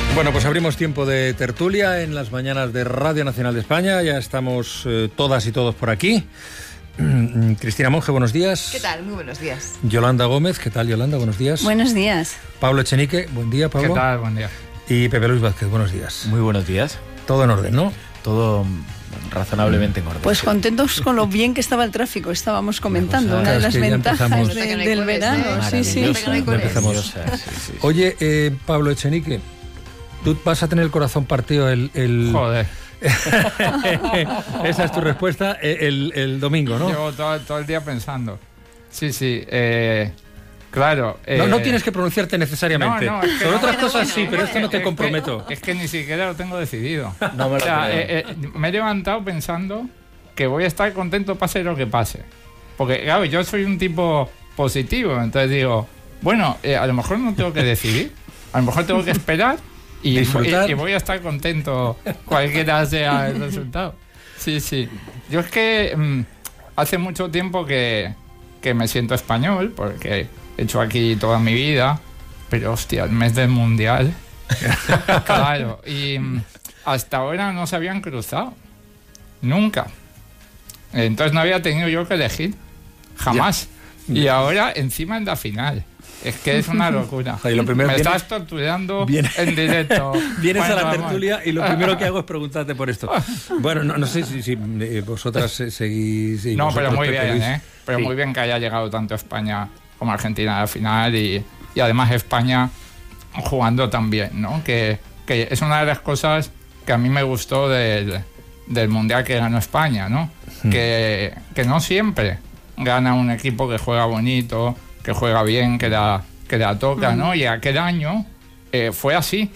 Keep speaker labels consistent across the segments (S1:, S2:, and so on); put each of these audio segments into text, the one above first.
S1: Bueno, pues abrimos tiempo de tertulia en las mañanas de Radio Nacional de España. Ya estamos todas y todos por aquí. Cristina Monge, buenos días.
S2: ¿Qué tal? Muy buenos días.
S1: Yolanda Gómez, ¿qué tal, Yolanda? Buenos días.
S3: Buenos días.
S1: Pablo Echenique, buen día, Pablo.
S4: ¿Qué tal? Buen día.
S1: Y Pepe Luis Vázquez, buenos días.
S5: Muy buenos días.
S1: Todo en orden, ¿no?
S5: Todo razonablemente en orden.
S3: Pues contentos con lo bien que estaba el tráfico, estábamos comentando, una de las ventajas del verano. Sí.
S1: Empezamos.
S5: Sí.
S1: Oye, Pablo Echenique, tú vas a tener el corazón partido el...
S4: Joder.
S1: Esa es tu respuesta el domingo, ¿no?
S4: Llevo todo el día pensando. Sí. Claro.
S1: No tienes que pronunciarte necesariamente.
S4: No, es que
S1: Sobre
S4: no,
S1: otras
S4: bueno,
S1: cosas
S4: bueno,
S1: sí, pero esto no te comprometo.
S4: Es que ni siquiera lo tengo decidido.
S5: No me lo creo.
S4: Me he levantado pensando que voy a estar contento pase lo que pase. Porque, claro, yo soy un tipo positivo. Entonces digo, bueno, a lo mejor no tengo que decidir. A lo mejor tengo que esperar y voy a estar contento cualquiera sea el resultado. Sí. Yo es que hace mucho tiempo que me siento español, porque he hecho aquí toda mi vida, pero hostia, el mes del Mundial, claro, y hasta ahora no se habían cruzado, nunca. Entonces no había tenido yo que elegir, jamás. Ya. Y ahora encima en la final. Es que es una locura.
S1: O sea, me
S4: estás torturando en directo.
S1: Vienes a la tertulia y lo primero que hago es preguntarte por esto. Bueno, no sé si vosotras seguís...
S4: No, pero muy bien, Pero sí. Muy bien que haya llegado tanto España como Argentina a la final y además España jugando tan bien, ¿no? Que es una de las cosas que a mí me gustó del Mundial que ganó España, ¿no? Que no siempre gana un equipo que juega bonito, que juega bien, que la toca, ¿no? Y aquel año fue así.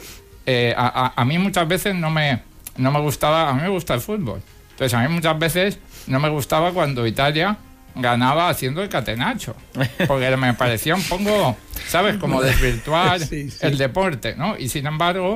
S4: A mí muchas veces no me gustaba, a mí me gusta el fútbol. Entonces a mí muchas veces no me gustaba cuando Italia ganaba haciendo el catenaccio, porque me parecía un poco, ¿sabes? Como desvirtuar el deporte, ¿no? Y sin embargo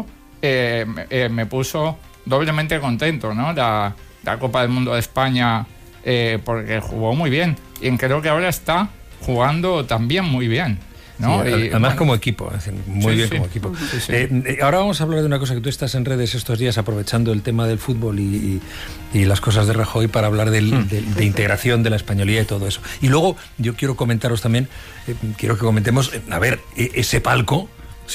S4: me puso doblemente contento, ¿no? La Copa del Mundo de España, porque jugó muy bien y creo que ahora está jugando también muy bien, ¿no?
S1: Sí, además bueno, como equipo, muy bien como equipo.
S4: Sí.
S1: Ahora vamos a hablar de una cosa que tú estás en redes estos días aprovechando el tema del fútbol y las cosas de Rajoy para hablar de integración de la españolía y todo eso. Y luego yo quiero comentaros también, quiero que comentemos, a ver, ese palco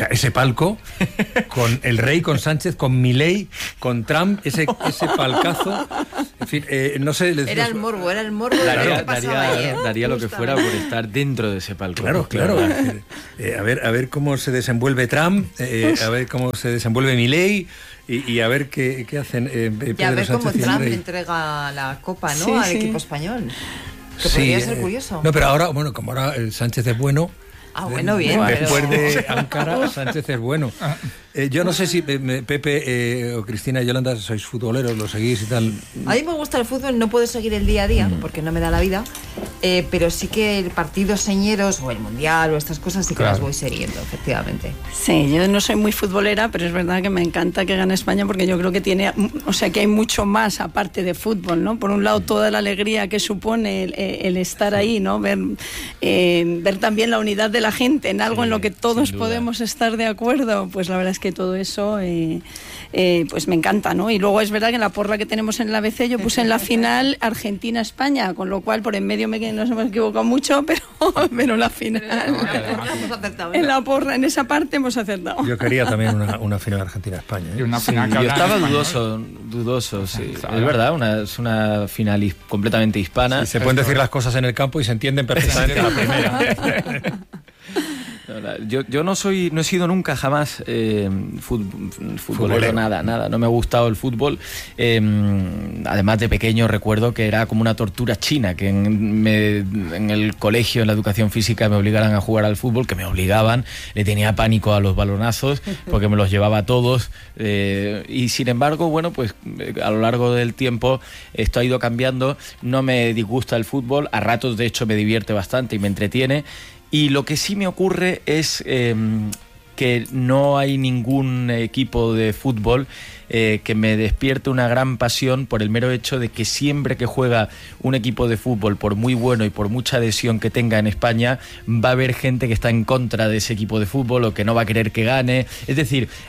S1: con el rey, con Sánchez, con Milei, con Trump, ese palcazo, en fin, no sé...
S2: Era el morbo de lo que pasaba ayer.
S5: Daría lo que fuera por estar dentro de ese palco.
S1: Claro. A ver cómo se desenvuelve Trump, a ver cómo se desenvuelve Milei y a ver qué hacen
S2: y a ver
S1: Sánchez
S2: cómo Trump le entrega la copa, ¿no? Al equipo español. Que podría ser curioso.
S1: No, pero ahora, bueno, como ahora Sánchez es bueno...
S2: bueno, bien.
S1: Después de Ankara, Sánchez es bueno. Yo no sé si Pepe o Cristina y Yolanda sois futboleros, lo seguís y tal.
S2: A mí me gusta el fútbol, no puedo seguir el día a día porque no me da la vida, pero sí que el partido señeros o el mundial o estas cosas sí que las voy siguiendo, efectivamente.
S3: Sí, yo no soy muy futbolera, pero es verdad que me encanta que gane España porque yo creo que que hay mucho más aparte de fútbol, ¿no? Por un lado, toda la alegría que supone el estar ahí, ¿no? Ver también la unidad de la gente en algo en lo que todos podemos estar de acuerdo, pues la verdad es que todo eso pues me encanta, ¿no? Y luego es verdad que en la porra que tenemos en la ABC yo puse en la final Argentina-España, con lo cual por en medio nos hemos equivocado mucho, pero la final
S2: hemos acertado,
S3: en la porra, en esa parte hemos acertado.
S1: Yo quería también una final Argentina-España, ¿eh?
S4: Y una final que
S5: yo estaba
S4: español.
S5: dudoso, sí. Claro. Es verdad, es una final completamente hispana.
S1: Sí, se pueden decir las cosas en el campo y se entienden perfectamente a la primera.
S5: Yo no he sido nunca jamás futbolero, nada, no me ha gustado el fútbol. Además de pequeño recuerdo que era como una tortura china, que en el colegio, en la educación física, me obligaran a jugar al fútbol, que me obligaban, le tenía pánico a los balonazos porque me los llevaba a todos, y sin embargo, bueno, pues a lo largo del tiempo esto ha ido cambiando. No me disgusta el fútbol, a ratos de hecho me divierte bastante y me entretiene. Y lo que sí me ocurre es que no hay ningún equipo de fútbol que me despierte una gran pasión por el mero hecho de que siempre que juega un equipo de fútbol, por muy bueno y por mucha adhesión que tenga en España, va a haber gente que está en contra de ese equipo de fútbol o que no va a querer que gane. Es decir,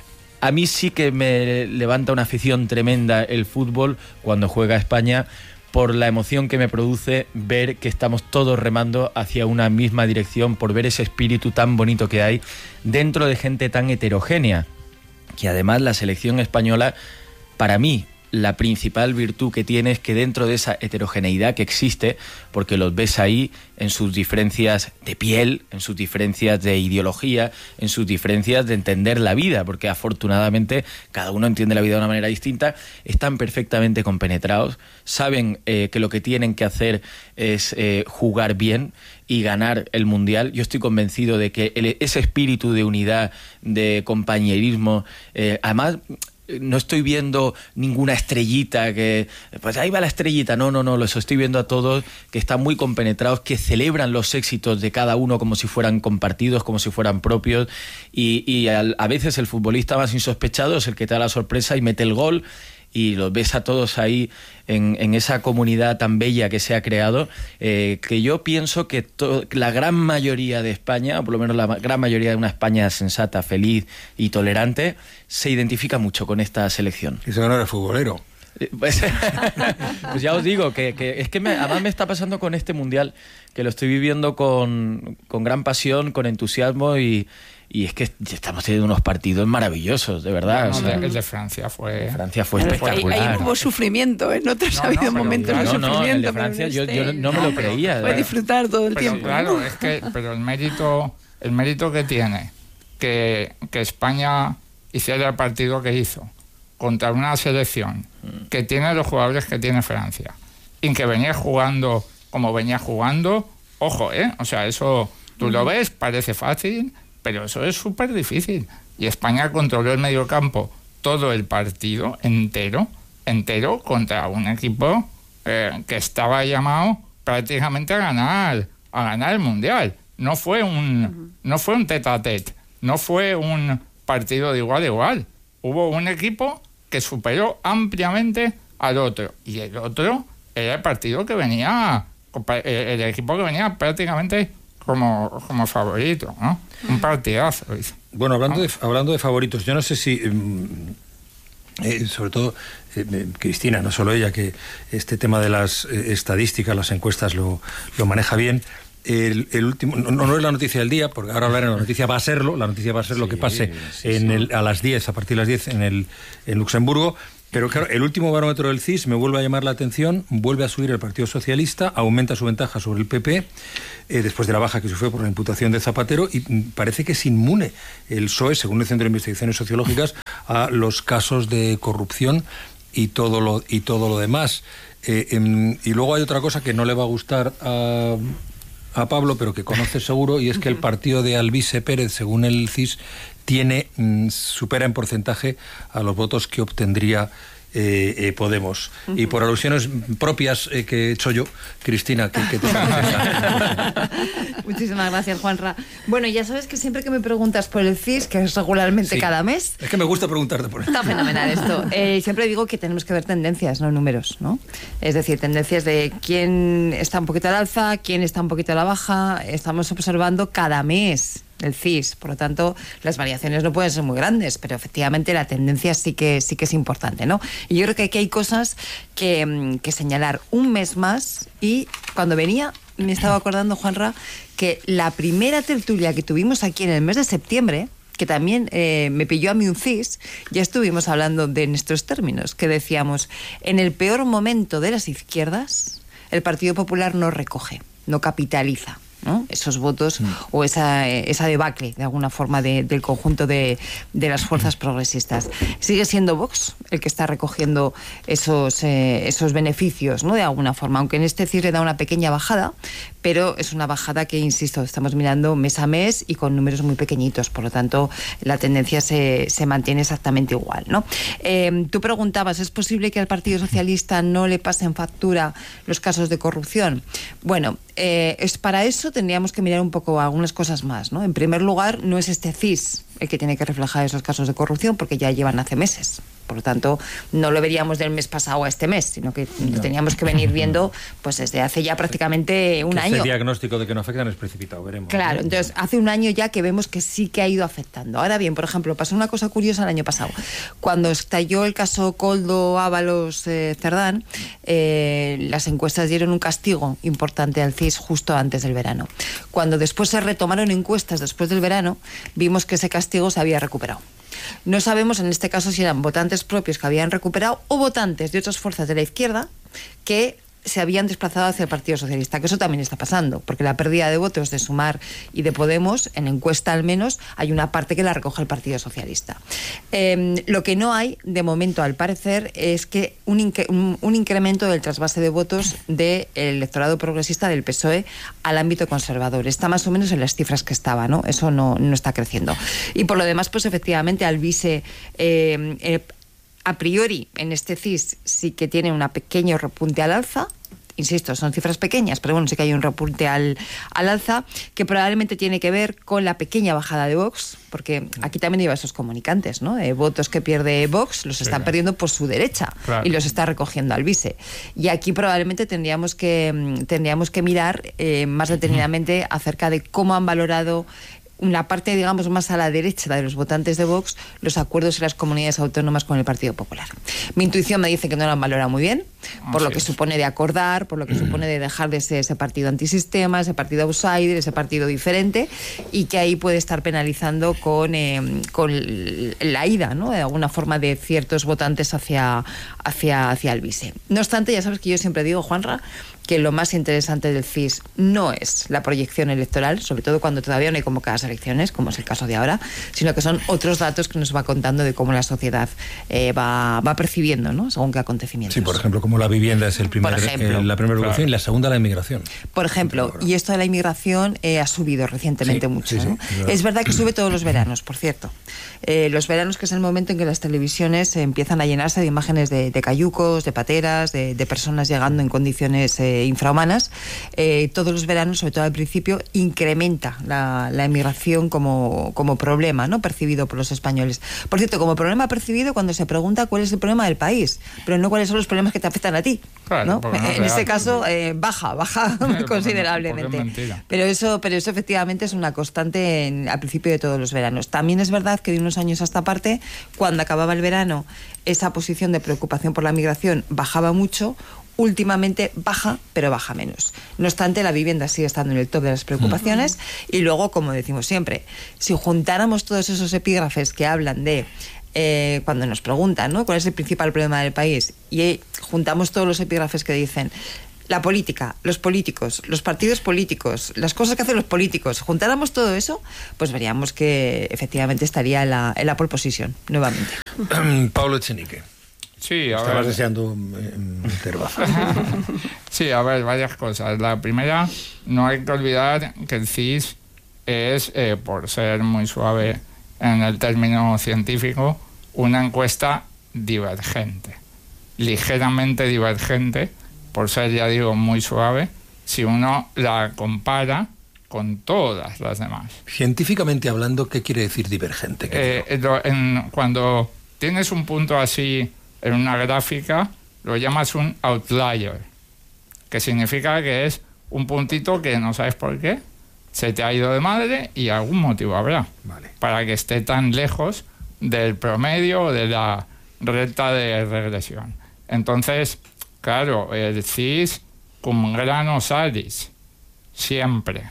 S5: A mí sí que me levanta una afición tremenda el fútbol cuando juega España, por la emoción que me produce ver que estamos todos remando hacia una misma dirección, por ver ese espíritu tan bonito que hay dentro de gente tan heterogénea, que además la selección española, para mí, la principal virtud que tiene es que dentro de esa heterogeneidad que existe, porque los ves ahí en sus diferencias de piel, en sus diferencias de ideología, en sus diferencias de entender la vida, porque afortunadamente cada uno entiende la vida de una manera distinta, están perfectamente compenetrados, saben que lo que tienen que hacer es jugar bien y ganar el Mundial. Yo estoy convencido de que ese espíritu de unidad, de compañerismo, además... No estoy viendo ninguna estrellita que... Pues ahí va la estrellita. No, los estoy viendo a todos que están muy compenetrados, que celebran los éxitos de cada uno como si fueran compartidos, como si fueran propios. Y a veces el futbolista más insospechado es el que te da la sorpresa y mete el gol. Y los ves a todos ahí en esa comunidad tan bella que se ha creado, que yo pienso que la gran mayoría de España, o por lo menos la gran mayoría de una España sensata, feliz y tolerante, se identifica mucho con esta selección.
S1: Y eso no era futbolero.
S5: Pues ya os digo que es que además me está pasando con este Mundial, que lo estoy viviendo con gran pasión, con entusiasmo y es que estamos teniendo unos partidos maravillosos, de verdad.
S4: No,
S5: o sea,
S4: el de Francia fue
S5: espectacular.
S3: Ahí hubo sufrimiento, ¿eh? Otros ha habido momentos de sufrimiento.
S5: No, el de Francia yo no me lo creía.
S3: Fue disfrutar todo el tiempo.
S4: Claro, es que pero el mérito que tiene que España hiciera el partido que hizo contra una selección que tiene los jugadores que tiene Francia y que venía jugando como venía jugando, ojo, o sea, eso tú lo ves, parece fácil, pero eso es súper difícil. Y España controló el mediocampo todo el partido entero contra un equipo que estaba llamado prácticamente a ganar el Mundial. No fue un tete-a-tete, no fue un partido de igual a igual. Hubo un equipo que superó ampliamente al otro. Y el otro era el partido que venía, el equipo que venía prácticamente como favorito, ¿no? Un partidazo.
S1: Bueno, hablando de favoritos, yo no sé si, sobre todo Cristina, no solo ella, que este tema de las estadísticas, las encuestas lo maneja bien. El último, no es la noticia del día, porque ahora hablaré, la noticia va a ser lo que pase a las 10, a partir de las 10 en Luxemburgo. Pero claro, el último barómetro del CIS me vuelve a llamar la atención, vuelve a subir el Partido Socialista, aumenta su ventaja sobre el PP, después de la baja que sufrió por la imputación de Zapatero, y parece que es inmune el PSOE, según el Centro de Investigaciones Sociológicas, a los casos de corrupción y todo lo demás. Y luego hay otra cosa que no le va a gustar a Pablo, pero que conoce seguro, y es que el partido de Alvise Pérez, según el CIS, supera en porcentaje a los votos que obtendría Podemos. Y por alusiones propias que he hecho yo, Cristina, ¿qué te parece?
S2: Muchísimas gracias, Juanra. Bueno, ya sabes que siempre que me preguntas por el CIS, que es regularmente cada mes...
S1: Es que me gusta preguntarte por eso.
S2: Está fenomenal esto. Siempre digo que tenemos que ver tendencias, no números, ¿no? Es decir, tendencias de quién está un poquito al alza, quién está un poquito a la baja. Estamos observando cada mes el CIS, por lo tanto las variaciones no pueden ser muy grandes, pero efectivamente la tendencia sí que es importante, ¿no? Y yo creo que aquí hay cosas que señalar un mes más. Y cuando venía me estaba acordando, Juanra, que la primera tertulia que tuvimos aquí en el mes de septiembre, que también me pilló a mí un CIS, ya estuvimos hablando de nuestros términos, que decíamos, en el peor momento de las izquierdas, el Partido Popular no recoge, no capitaliza, ¿no? Esos votos o esa debacle de alguna forma del conjunto de las fuerzas progresistas. Sigue siendo Vox el que está recogiendo esos beneficios, ¿no? De alguna forma, aunque en este cierre da una pequeña bajada, pero es una bajada que, insisto, estamos mirando mes a mes y con números muy pequeñitos, por lo tanto la tendencia se mantiene exactamente igual, ¿no? Tú preguntabas, ¿es posible que al Partido Socialista no le pasen factura los casos de corrupción? Bueno, para eso tendríamos que mirar un poco algunas cosas más, ¿no? En primer lugar, no es este CIS el que tiene que reflejar esos casos de corrupción, porque ya llevan hace meses Por lo tanto, no lo veríamos del mes pasado a este mes, sino que lo teníamos que venir viendo pues desde hace ya prácticamente un año.
S1: Ese diagnóstico de que no afectan es precipitado, veremos.
S2: Claro, entonces hace un año ya que vemos que sí que ha ido afectando. Ahora bien, por ejemplo, pasó una cosa curiosa el año pasado. Cuando estalló el caso Koldo, Ábalos, Cerdán, las encuestas dieron un castigo importante al CIS justo antes del verano. Cuando después se retomaron encuestas después del verano, vimos que ese castigo se había recuperado. No sabemos en este caso si eran votantes propios que habían recuperado o votantes de otras fuerzas de la izquierda que se habían desplazado hacia el Partido Socialista, que eso también está pasando, porque la pérdida de votos de Sumar y de Podemos, en encuesta al menos, hay una parte que la recoge el Partido Socialista. Lo que no hay, de momento, al parecer, es que un incremento del trasvase de votos del electorado progresista del PSOE al ámbito conservador. Está más o menos en las cifras que estaba, ¿no? Eso no está creciendo. Y por lo demás, pues efectivamente, Alvise... a priori, en este CIS sí que tiene un pequeño repunte al alza. Insisto, son cifras pequeñas, pero bueno, sí que hay un repunte al alza, que probablemente tiene que ver con la pequeña bajada de Vox, porque aquí también lleva esos comunicantes, ¿no? Votos que pierde Vox los están perdiendo por su derecha, claro, y los está recogiendo Alvise. Y aquí probablemente tendríamos que mirar más detenidamente acerca de cómo han valorado una parte, digamos, más a la derecha de los votantes de Vox, los acuerdos en las comunidades autónomas con el Partido Popular. Mi intuición me dice que no lo han valorado muy bien, por lo que supone de acordar, por lo que supone de dejar de ser ese partido antisistema, ese partido outsider, ese partido diferente, y que ahí puede estar penalizando con la ida, ¿no?, de alguna forma, de ciertos votantes hacia Alvise. No obstante, ya sabes que yo siempre digo, Juanra, que lo más interesante del CIS no es la proyección electoral, sobre todo cuando todavía no hay convocadas elecciones, como es el caso de ahora, sino que son otros datos que nos va contando de cómo la sociedad va percibiendo, ¿no?, según qué acontecimientos.
S1: Sí, por ejemplo, como la vivienda es la primera preocupación, y la segunda la inmigración.
S2: Por ejemplo, y esto de la inmigración ha subido recientemente mucho, ¿no? Es verdad que sube todos los veranos, por cierto. Los veranos, que es el momento en que las televisiones empiezan a llenarse de imágenes de cayucos, de pateras, de personas llegando en condiciones infrahumanas. Todos los veranos, sobre todo al principio, incrementa la emigración como problema, ¿no?, percibido por los españoles. Por cierto, como problema percibido cuando se pregunta cuál es el problema del país, pero no cuáles son los problemas que te afectan a ti, ¿no? En este caso baja considerablemente. Pero eso efectivamente es una constante al principio de todos los veranos. También es verdad que de unos años a esta parte, cuando acababa el verano, esa posición de preocupación por la migración bajaba mucho. Últimamente baja, pero baja menos. No obstante, la vivienda sigue estando en el top de las preocupaciones. Y luego, como decimos siempre, si juntáramos todos esos epígrafes que hablan de cuando nos preguntan, ¿no?, cuál es el principal problema del país, y juntamos todos los epígrafes que dicen la política, los políticos, los partidos políticos, las cosas que hacen los políticos, juntáramos todo eso, pues veríamos que efectivamente estaría en la pole position nuevamente.
S1: Pablo Echenique.
S4: Sí, a
S1: Estabas
S4: ver.
S1: deseando intervalar.
S4: Sí, a ver, varias cosas. La primera, no hay que olvidar que el CIS es, por ser muy suave en el término científico, una encuesta divergente, ligeramente divergente, por ser, ya digo, muy suave, si uno la compara con todas las demás.
S1: Científicamente hablando, ¿qué quiere decir divergente?
S4: Cuando tienes un punto así en una gráfica, lo llamas un outlier, que significa que es un puntito que no sabes por qué, se te ha ido de madre y algún motivo habrá, para que esté tan lejos del promedio o de la recta de regresión. Entonces, claro, el CIS cum grano salis, siempre,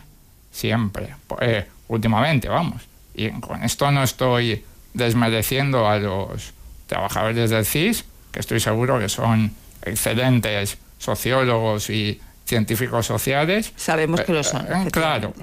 S4: últimamente, vamos. Y con esto no estoy desmereciendo a los trabajadores del CIS, que estoy seguro que son excelentes sociólogos y científicos sociales.
S2: Sabemos que lo son.
S4: Claro.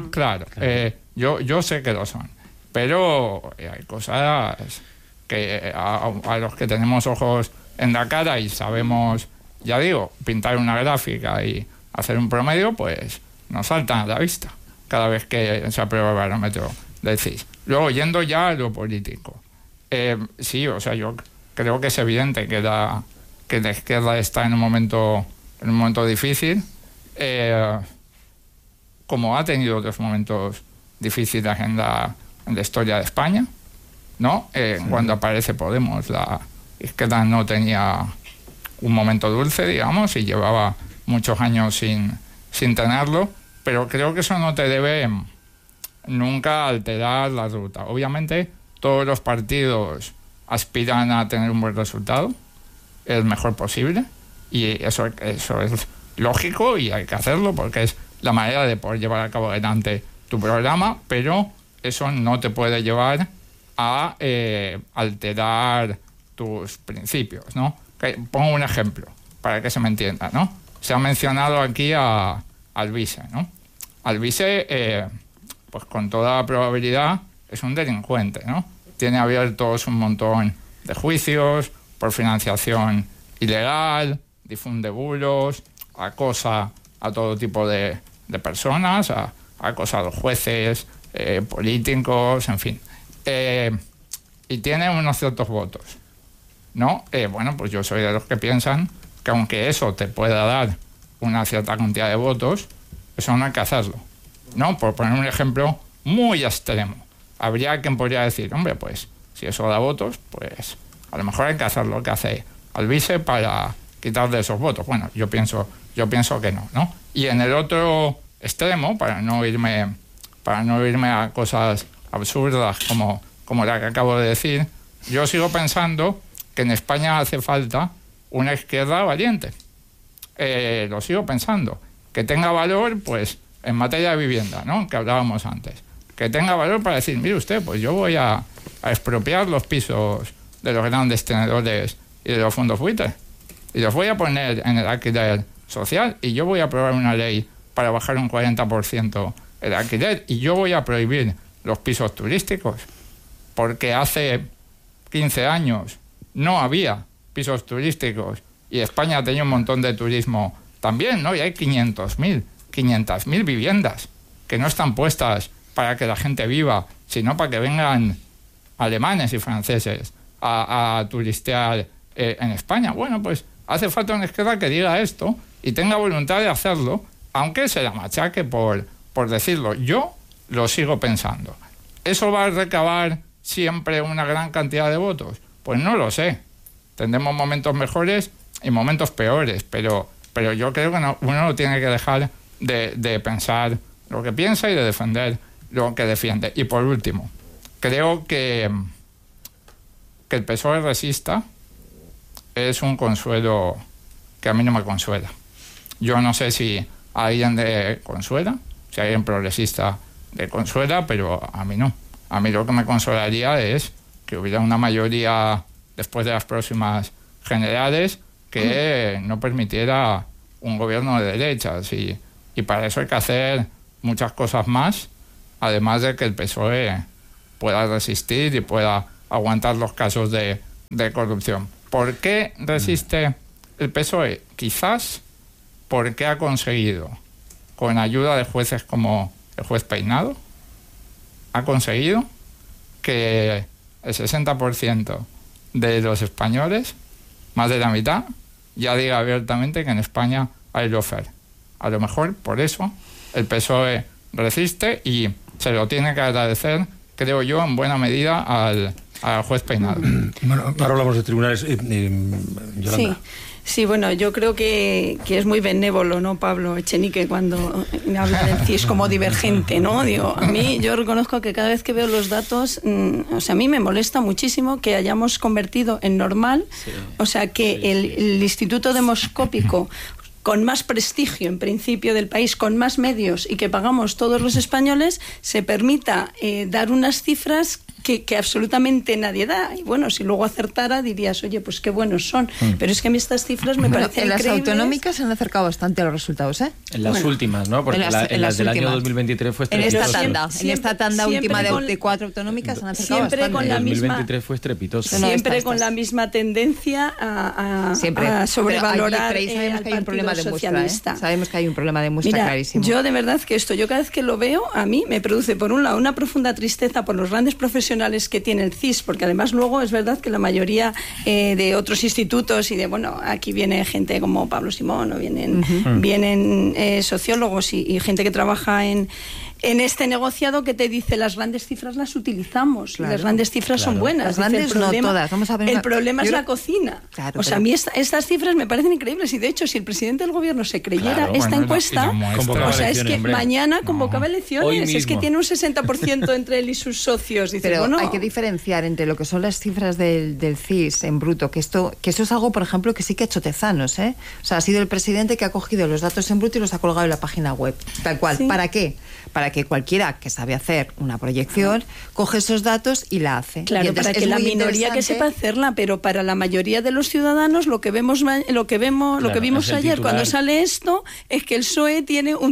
S4: Yo sé que lo son. Pero hay cosas que a los que tenemos ojos en la cara y sabemos, ya digo, pintar una gráfica y hacer un promedio, pues nos saltan a la vista cada vez que se aprueba el barómetro del CIS. Luego, yendo ya a lo político. Sí, o sea, yo creo que es evidente que la izquierda está en un momento difícil, como ha tenido otros momentos difíciles en la historia de España, ¿no? Cuando aparece Podemos, la Izquierda no tenía un momento dulce, digamos, y llevaba muchos años sin tenerlo, pero creo que eso no te debe nunca alterar la ruta. Obviamente todos los partidos aspiran a tener un buen resultado, el mejor posible, y eso es lógico y hay que hacerlo porque es la manera de poder llevar a cabo adelante tu programa, pero eso no te puede llevar a alterar tus principios, ¿no? Pongo un ejemplo para que se me entienda, ¿no? Se ha mencionado aquí a Alvise, ¿no? Alvise, pues con toda probabilidad es un delincuente, ¿no? Tiene abiertos un montón de juicios por financiación ilegal, difunde bulos, acosa a todo tipo de personas, acosa a los jueces, políticos, en fin. Y tiene unos ciertos votos, ¿no? Bueno, pues yo soy de los que piensan que aunque eso te pueda dar una cierta cantidad de votos, eso no hay que hacerlo, ¿no? Por poner un ejemplo muy extremo. Habría quien podría decir, hombre, pues si eso da votos, pues a lo mejor hay que hacer lo que hace Alvise para quitarle esos votos. Bueno, yo pienso que no. Y en el otro extremo, para no irme a cosas absurdas como la que acabo de decir, yo sigo pensando que en España hace falta una izquierda valiente. Lo sigo pensando. Que tenga valor, pues, en materia de vivienda, ¿no? Que hablábamos antes. Que tenga valor para decir, mire usted, pues yo voy a expropiar los pisos de los grandes tenedores y de los fondos buitres. Y los voy a poner en el alquiler social. Y yo voy a aprobar una ley para bajar un 40% el alquiler. Y yo voy a prohibir los pisos turísticos. Porque hace 15 años no había pisos turísticos y España tenía un montón de turismo también, ¿no? Y hay 500.000 viviendas que no están puestas para que la gente viva, sino para que vengan alemanes y franceses a turistear en España. Bueno, pues hace falta una izquierda que diga esto y tenga voluntad de hacerlo, aunque se la machaque por decirlo. Yo lo sigo pensando. ¿Eso va a recabar siempre una gran cantidad de votos? Pues no lo sé. Tendremos momentos mejores y momentos peores, pero yo creo que uno no tiene que dejar de pensar lo que piensa y de defender lo que defiende. Y por último, creo que el PSOE resista es un consuelo que a mí no me consuela. Yo no sé si a alguien le consuela, si a alguien progresista le consuela, pero a mí no. A mí lo que me consolaría es que hubiera una mayoría después de las próximas generales que no permitiera un gobierno de derechas y para eso hay que hacer muchas cosas más, además de que el PSOE pueda resistir y pueda aguantar los casos de corrupción. ¿Por qué resiste el PSOE? Quizás porque ha conseguido, con ayuda de jueces como el juez Peinado, ha conseguido que el 60% de los españoles, más de la mitad, ya diga abiertamente que en España hay lawfare. A lo mejor por eso el PSOE resiste y se lo tiene que agradecer, creo yo, en buena medida al juez Peinado.
S1: Bueno, ahora hablamos de tribunales. Yolanda.
S3: Sí, bueno, yo creo que es muy benévolo, ¿no, Pablo Echenique, cuando habla del CIS como divergente, ¿no? Digo, a mí, yo reconozco que cada vez que veo los datos, o sea, a mí me molesta muchísimo que hayamos convertido en normal, o sea, que el Instituto Demoscópico, con más prestigio en principio del país, con más medios y que pagamos todos los españoles, se permita dar unas cifras que absolutamente nadie da. Y bueno, si luego acertara dirías, oye, pues qué buenos son. Pero es que a mí estas cifras me parecen increíbles.
S2: En las autonómicas se han acercado bastante a los resultados, ¿eh?
S5: En las últimas, ¿no? Porque en las del año 2023 fue estrepitoso.
S2: En esta tanda última de 4 autonómicas se han acercado
S3: siempre
S2: bastante.
S3: Con la
S5: el
S3: misma,
S5: 2023 fue estrepitoso.
S3: Siempre con la misma tendencia a sobrevalorar
S2: pero ahí sabemos que hay un problema de muestra,
S3: socialista.
S2: Sabemos que hay un problema de muestra clarísimo.
S3: Yo de verdad que yo cada vez que lo veo, a mí me produce, por un lado, una profunda tristeza por los grandes profesionales que tiene el CIS, porque además luego es verdad que la mayoría de otros institutos y aquí viene gente como Pablo Simón o vienen sociólogos y gente que trabaja en en este negociado que te dice las grandes cifras las utilizamos,
S2: Claro,
S3: las grandes cifras son buenas.
S2: Las grandes no todas. Vamos a ver
S3: el problema es la cocina.
S2: Claro,
S3: o sea, a mí estas cifras me parecen increíbles, y de hecho si el presidente del gobierno se creyera esta encuesta, o sea, es que mañana convocaba elecciones, es que tiene un 60% entre él y sus socios. Dice,
S2: pero
S3: bueno,
S2: hay que diferenciar entre lo que son las cifras del CIS en bruto, que eso es algo, por ejemplo, que sí que ha hecho Tezanos, ¿eh? O sea, ha sido el presidente que ha cogido los datos en bruto y los ha colgado en la página web, tal cual.
S3: Sí.
S2: ¿Para qué? Para que cualquiera que sabe hacer una proyección coge esos datos y la hace.
S3: Claro, para que la minoría que sepa hacerla, pero para la mayoría de los ciudadanos lo que vimos ayer cuando sale esto es que el PSOE tiene un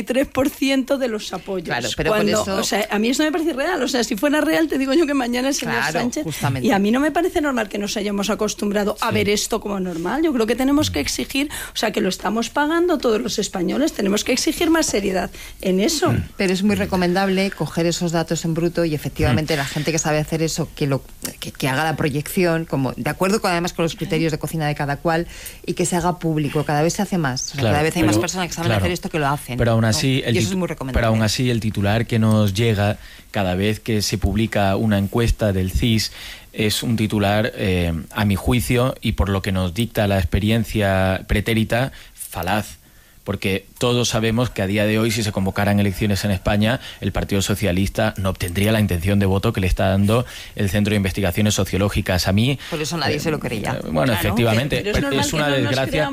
S3: 33% de los apoyos.
S2: Claro, pero por eso...
S3: o sea, a mí eso me parece real. O sea, si fuera real, te digo yo que mañana el señor Sánchez.
S2: Justamente.
S3: Y a mí no me parece normal que nos hayamos acostumbrado a ver esto como normal. Yo creo que tenemos que exigir, o sea, que lo estamos pagando todos los españoles, tenemos que exigir más seriedad en eso.
S2: Pero es muy recomendable coger esos datos en bruto y efectivamente la gente que sabe hacer eso, que haga la proyección, como de acuerdo además con los criterios de cocina de cada cual, y que se haga público. Cada vez se hace más. O sea, cada vez hay más personas que saben hacer esto que lo hacen.
S5: Pero aún así,
S2: y eso es muy recomendable.
S5: Pero aún así el titular que nos llega cada vez que se publica una encuesta del CIS es un titular, a mi juicio, y por lo que nos dicta la experiencia pretérita, falaz. Porque todos sabemos que a día de hoy, si se convocaran elecciones en España, el Partido Socialista no obtendría la intención de voto que le está dando el Centro de Investigaciones Sociológicas. A mí...
S2: Por eso nadie se lo creía.
S5: Bueno, claro, efectivamente.
S3: Es
S5: una desgracia.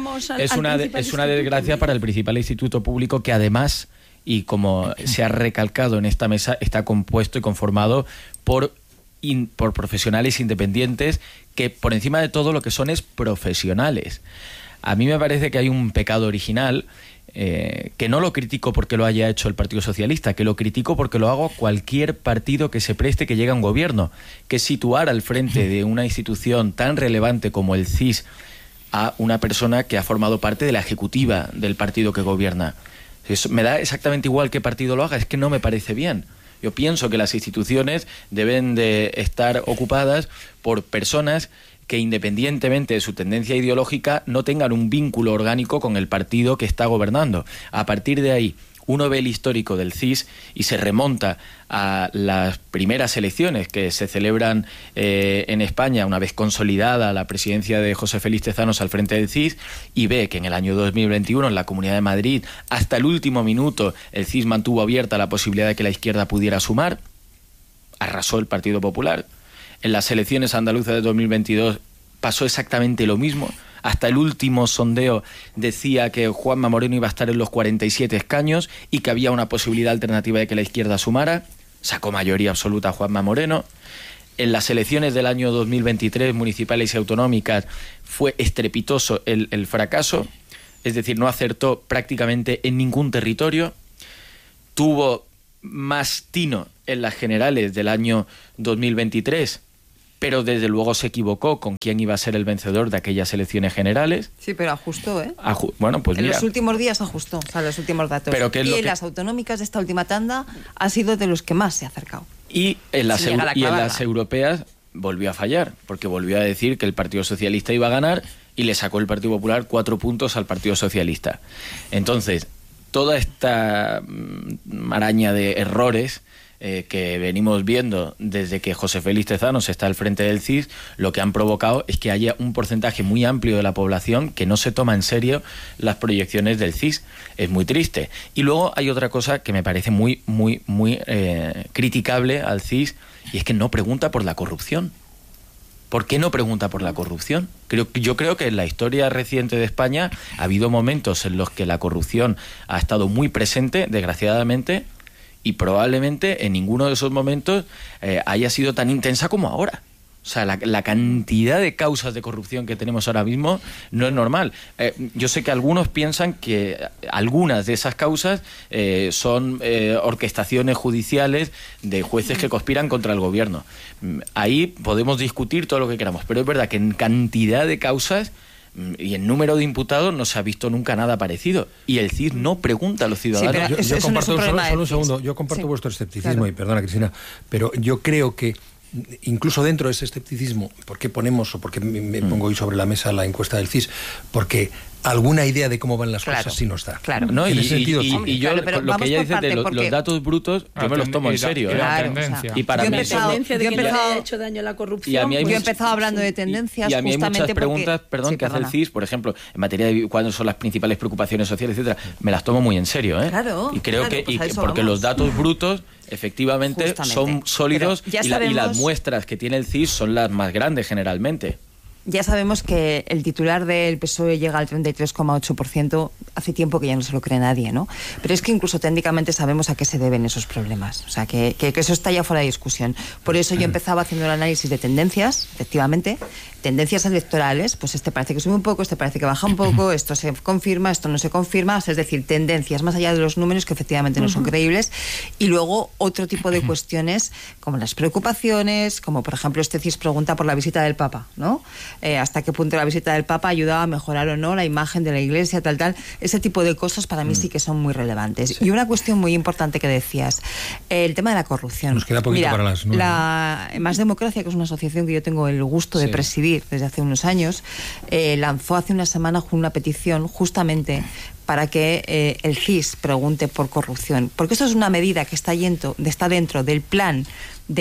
S5: Es una desgracia para el principal instituto público que además, y como se ha recalcado en esta mesa, está compuesto y conformado por profesionales independientes que por encima de todo lo que son es profesionales. A mí me parece que hay un pecado original, que no lo critico porque lo haya hecho el Partido Socialista, que lo critico porque lo hago cualquier partido que se preste que llegue a un gobierno, que es situar al frente de una institución tan relevante como el CIS a una persona que ha formado parte de la ejecutiva del partido que gobierna. Eso me da exactamente igual qué partido lo haga, es que no me parece bien. Yo pienso que las instituciones deben de estar ocupadas por personas que independientemente de su tendencia ideológica no tengan un vínculo orgánico con el partido que está gobernando. A partir de ahí, uno ve el histórico del CIS y se remonta a las primeras elecciones que se celebran en España una vez consolidada la presidencia de José Félix Tezanos al frente del CIS, y ve que en el año 2021 en la Comunidad de Madrid hasta el último minuto el CIS mantuvo abierta la posibilidad de que la izquierda pudiera sumar. Arrasó el Partido Popular. En las elecciones andaluzas de 2022 pasó exactamente lo mismo. Hasta el último sondeo decía que Juanma Moreno iba a estar en los 47 escaños y que había una posibilidad alternativa de que la izquierda sumara. Sacó mayoría absoluta Juanma Moreno. En las elecciones del año 2023, municipales y autonómicas, fue estrepitoso el fracaso. Es decir, no acertó prácticamente en ningún territorio. Tuvo más tino en las generales del año 2023, pero desde luego se equivocó con quién iba a ser el vencedor de aquellas elecciones generales.
S2: Sí, pero ajustó, ¿eh?
S5: Bueno, pues
S2: en
S5: mira,
S2: los últimos días ajustó, o sea, los últimos datos.
S5: Pero ¿qué es
S2: y
S5: lo
S2: en
S5: que...
S2: las autonómicas de esta última tanda ha sido de los que más se ha acercado.
S5: Y en las europeas volvió a fallar, porque volvió a decir que el Partido Socialista iba a ganar y le sacó el Partido Popular 4 puntos al Partido Socialista. Entonces, toda esta maraña de errores que venimos viendo desde que José Félix Tezanos está al frente del CIS, lo que han provocado es que haya un porcentaje muy amplio de la población que no se toma en serio las proyecciones del CIS. Es muy triste. Y luego hay otra cosa que me parece muy criticable al CIS, y es que no pregunta por la corrupción. ¿Por qué no pregunta por la corrupción? Yo creo que en la historia reciente de España ha habido momentos en los que la corrupción ha estado muy presente, desgraciadamente, y probablemente en ninguno de esos momentos haya sido tan intensa como ahora. O sea, la cantidad de causas de corrupción que tenemos ahora mismo no es normal. Yo sé que algunos piensan que algunas de esas causas son orquestaciones judiciales de jueces que conspiran contra el gobierno. Ahí podemos discutir todo lo que queramos, pero es verdad que en cantidad de causas y en número de imputados no se ha visto nunca nada parecido. Y el CIS no pregunta a los ciudadanos.
S2: Sí,
S1: yo comparto, solo un segundo, yo comparto vuestro escepticismo, claro. Y perdona, Cristina, pero yo creo que incluso dentro de ese escepticismo, ¿por qué ponemos o por qué me pongo hoy sobre la mesa la encuesta del CIS? Porque alguna idea de cómo van las cosas sí nos da.
S2: Claro.
S5: No,
S1: en ese sentido,
S5: y yo,
S2: pero
S5: lo que ella dice de
S2: porque...
S5: los datos brutos, yo me los tomo en serio.
S2: Claro,
S5: y para
S3: yo
S5: mí
S3: he hecho daño a la corrupción.
S5: Y a mí hay
S2: yo he empezado hablando de tendencias.
S5: Y a mí hay muchas preguntas,
S2: porque...
S5: que hace el CIS, por ejemplo, en materia de cuáles son las principales preocupaciones sociales, etcétera, me las tomo muy en serio, ¿eh?
S2: Claro.
S5: Y creo que
S2: pues
S5: porque los datos brutos efectivamente son sólidos y las muestras que tiene el CIS son las más grandes generalmente.
S2: Ya sabemos que el titular del PSOE llega al 33,8%, hace tiempo que ya no se lo cree nadie, ¿no? Pero es que incluso técnicamente sabemos a qué se deben esos problemas, o sea, que eso está ya fuera de discusión. Por eso yo empezaba haciendo el análisis de tendencias, efectivamente, tendencias electorales, pues este parece que sube un poco, este parece que baja un poco, esto se confirma, esto no se confirma, o sea, es decir, tendencias más allá de los números que efectivamente no son creíbles, y luego otro tipo de cuestiones como las preocupaciones, como por ejemplo este CIS pregunta por la visita del Papa, ¿no? Hasta qué punto la visita del Papa ayudaba a mejorar o no la imagen de la Iglesia, tal, ese tipo de cosas para mí sí que son muy relevantes. Sí. Y una cuestión muy importante que decías, el tema de la corrupción.
S1: Nos queda poquito para las 9.
S2: La Más Democracia, que es una asociación que yo tengo el gusto de presidir desde hace unos años, lanzó hace una semana una petición justamente para que el CIS pregunte por corrupción, porque esto es una medida que está dentro del plan de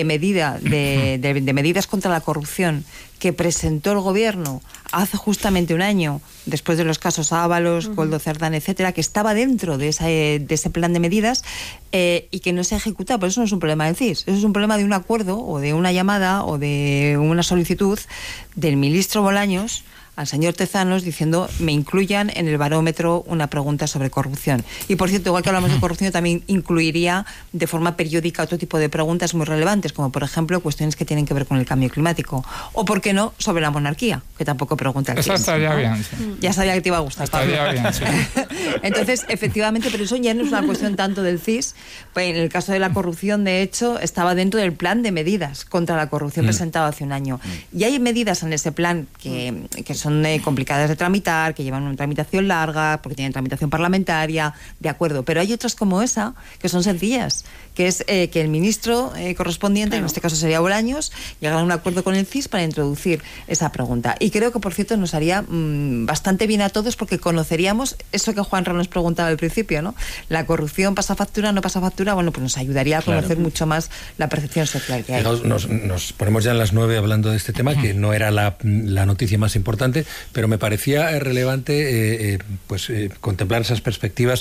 S2: medidas contra la corrupción que presentó el gobierno hace justamente un año, después de los casos Ábalos, Koldo Cerdán, etcétera, que estaba dentro de ese plan de medidas y que no se ha ejecutado. Pero eso no es un problema del CIS, eso es un problema de un acuerdo o de una llamada o de una solicitud del ministro Bolaños al señor Tezanos diciendo me incluyan en el barómetro una pregunta sobre corrupción. Y por cierto, igual que hablamos de corrupción, también incluiría de forma periódica otro tipo de preguntas muy relevantes, como por ejemplo cuestiones que tienen que ver con el cambio climático. O por qué no, sobre la monarquía, que tampoco pregunta el CIS.
S4: Eso estaría bien. Sí.
S2: Ya sabía que te iba a gustar, Pablo.
S4: Estaría bien, sí.
S2: Entonces, efectivamente, pero eso ya no es una cuestión tanto del CIS. Pues en el caso de la corrupción, de hecho, estaba dentro del plan de medidas contra la corrupción presentado hace un año. Y hay medidas en ese plan que son complicadas de tramitar, que llevan una tramitación larga, porque tienen tramitación parlamentaria, de acuerdo, pero hay otras como esa, que son sencillas, que es que el ministro correspondiente, en este caso sería Bolaños, llegara a un acuerdo con el CIS para introducir esa pregunta. Y creo que, por cierto, nos haría bastante bien a todos, porque conoceríamos eso que Juanra nos preguntaba al principio, ¿no? La corrupción pasa factura, no pasa factura, bueno, pues nos ayudaría a conocer mucho más la percepción social que hay.
S1: Nos ponemos ya en las 9 hablando de este tema, que no era la noticia más importante, pero me parecía relevante contemplar esas perspectivas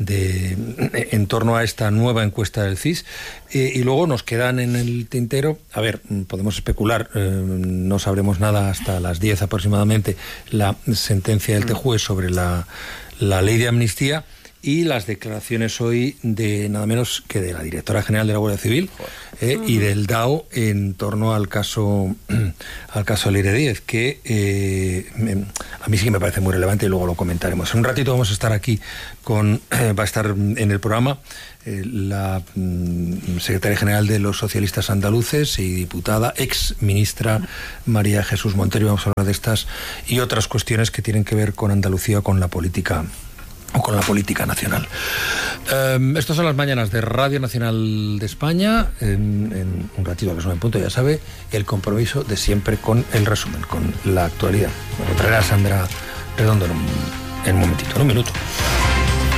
S1: en torno a esta nueva encuesta del CIS. Y luego nos quedan en el tintero, a ver, podemos especular, no sabremos nada hasta las 10 aproximadamente, la sentencia del TJUE sobre la ley de amnistía y las declaraciones hoy de nada menos que de la directora general de la Guardia Civil y del DAO en torno al caso Leire Díez, que a mí sí que me parece muy relevante y luego lo comentaremos. En un ratito vamos a estar aquí va a estar en el programa la secretaria general de los socialistas andaluces y diputada, ex ministra María Jesús Montero. Vamos a hablar de estas y otras cuestiones que tienen que ver con Andalucía, con la política nacional. Estas son las mañanas de Radio Nacional de España. En un ratito a las 9 en punto, ya sabe, el compromiso de siempre con el resumen, con la actualidad. Lo traerá Sandra Redondo en un momentito, en un minuto.